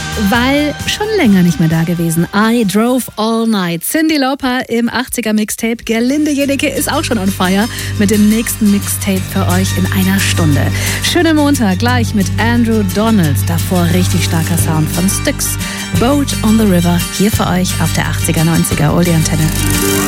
weil schon länger nicht mehr da gewesen. I Drove All Night. Cyndi Lauper im 80er Mixtape. Gerlinde Jennecke ist auch schon on fire mit dem nächsten Mixtape für euch in einer Stunde. Schöner Montag gleich mit Andrew Donald. Davor richtig starker Sound von Styx. Boat on the River hier für euch auf der 80er, 90er Oldie Antenne.